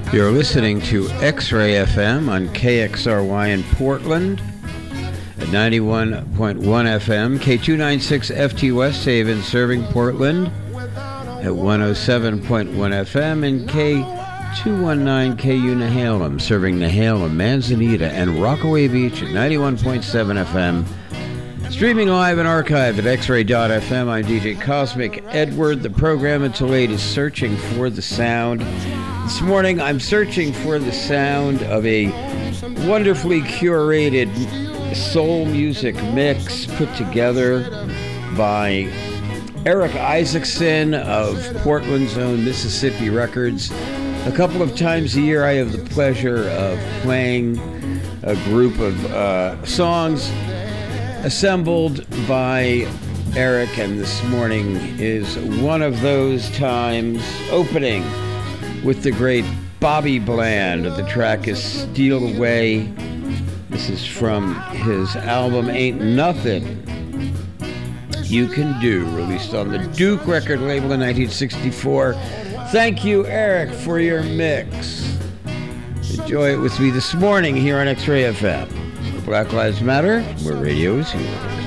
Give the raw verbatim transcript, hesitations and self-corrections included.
You're listening to X-Ray F M on K X R Y in Portland at ninety-one point one F M, K two ninety-six F T West Haven serving Portland at one oh seven point one F M, and K two nineteen K U Nehalem serving Nehalem, Manzanita, and Rockaway Beach at ninety-one point seven F M. Streaming live and archived at x ray dot f m. I'm D J Cosmic Edward. The program until eight is Searching for the Sound. This morning, I'm searching for the sound of a wonderfully curated soul music mix put together by Eric Isaacson of Portland's own Mississippi Records. A couple of times a year, I have the pleasure of playing a group of uh, songs assembled by Eric, and this morning is one of those times, opening with the great Bobby Bland. The track is Steal Away. This is from his album Ain't Nothing You Can Do, released on the Duke record label in nineteen sixty-four. Thank you, Eric, for your mix. Enjoy it with me this morning here on X-Ray F M. For Black Lives Matter, where radio is here.